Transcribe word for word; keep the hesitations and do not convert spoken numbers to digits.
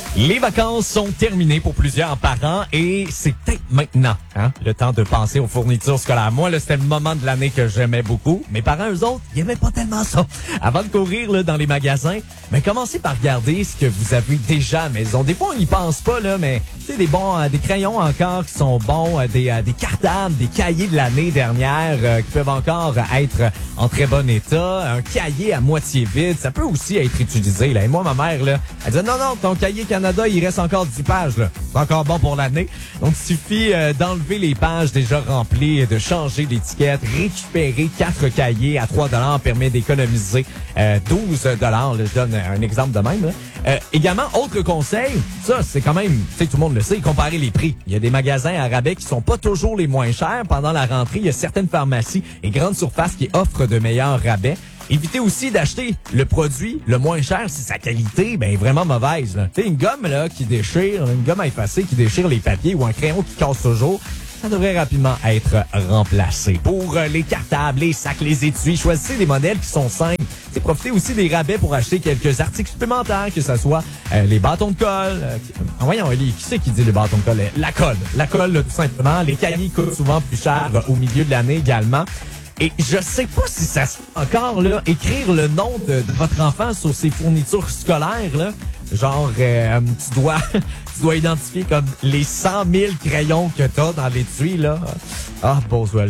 Les vacances sont terminées pour plusieurs parents et c'est peut-être maintenant hein, le temps de penser aux fournitures scolaires. Moi, là, c'était le moment de l'année que j'aimais beaucoup. Mes parents, eux autres, ils aimaient pas tellement ça. Avant de courir là, dans les magasins, mais commencez par regarder ce que vous avez déjà à la maison. Des fois, on n'y pense pas, là, mais tu sais, des bons, euh, des crayons encore qui sont bons, euh, des, euh, des cartables, des cahiers de l'année dernière euh, qui peuvent encore être en très bon état. Un cahier à moitié vide, ça peut aussi être utilisé. Là. Et moi, ma mère, là, elle dit non, non, ton cahier Canada, il reste encore dix pages. Là. C'est encore bon pour l'année. Donc, il suffit euh, d'enlever les pages déjà remplies, de changer l'étiquette, récupérer quatre cahiers à trois dollars permet d'économiser euh, douze dollars. Je donne un exemple de même. Là. Euh, également, autre conseil, ça, c'est quand même, tu sais, tout le monde le sait, comparer les prix. Il y a des magasins à rabais qui sont pas toujours les moins chers. Pendant la rentrée, il y a certaines pharmacies et grandes surfaces qui offrent de meilleurs rabais. Évitez aussi d'acheter le produit le moins cher si sa qualité ben, est vraiment mauvaise. Tu sais, une gomme là qui déchire, une gomme à effacer qui déchire les papiers ou un crayon qui casse toujours, ça devrait rapidement être remplacé. Pour euh, les cartables, les sacs, les étuis, choisissez des modèles qui sont simples. T'sais, profitez aussi des rabais pour acheter quelques articles supplémentaires, que ce soit euh, les bâtons de colle. Euh, qui, euh, voyons, qui c'est qui dit les bâtons de colle? La colle. La colle, là, tout simplement. Les cahiers coûtent souvent plus cher euh, au milieu de l'année également. Et je sais pas si ça se fait encore, là, écrire le nom de, de votre enfant sur ses fournitures scolaires, là. Genre, euh, tu dois tu dois identifier comme les cent mille crayons que t'as dans l'étui, là. Ah, Boswell.